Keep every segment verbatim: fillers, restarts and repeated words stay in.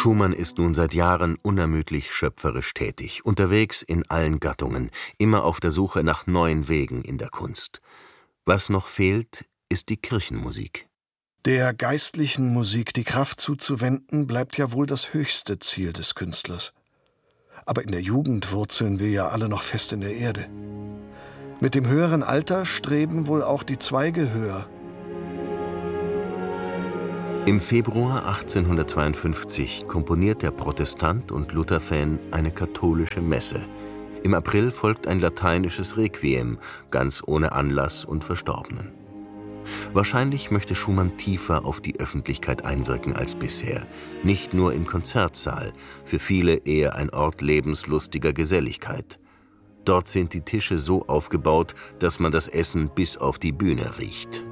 Schumann ist nun seit Jahren unermüdlich schöpferisch tätig, unterwegs in allen Gattungen, immer auf der Suche nach neuen Wegen in der Kunst. Was noch fehlt, ist die Kirchenmusik. Der geistlichen Musik die Kraft zuzuwenden, bleibt ja wohl das höchste Ziel des Künstlers. Aber in der Jugend wurzeln wir ja alle noch fest in der Erde. Mit dem höheren Alter streben wohl auch die Zweige höher. Im Februar achtzehnhundertzweiundfünfzig komponiert der Protestant und Luther-Fan eine katholische Messe. Im April folgt ein lateinisches Requiem, ganz ohne Anlass und Verstorbenen. Wahrscheinlich möchte Schumann tiefer auf die Öffentlichkeit einwirken als bisher. Nicht nur im Konzertsaal, für viele eher ein Ort lebenslustiger Geselligkeit. Dort sind die Tische so aufgebaut, dass man das Essen bis auf die Bühne riecht.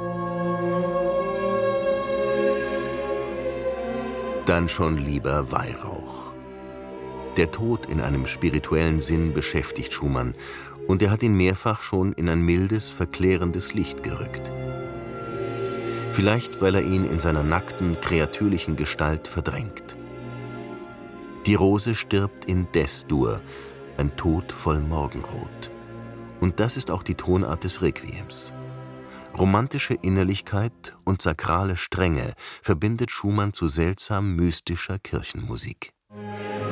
Dann schon lieber Weihrauch. Der Tod in einem spirituellen Sinn beschäftigt Schumann, und er hat ihn mehrfach schon in ein mildes, verklärendes Licht gerückt. Vielleicht, weil er ihn in seiner nackten, kreatürlichen Gestalt verdrängt. Die Rose stirbt in Des-Dur, ein Tod voll Morgenrot. Und das ist auch die Tonart des Requiems. Romantische Innerlichkeit und sakrale Strenge verbindet Schumann zu seltsam mystischer Kirchenmusik.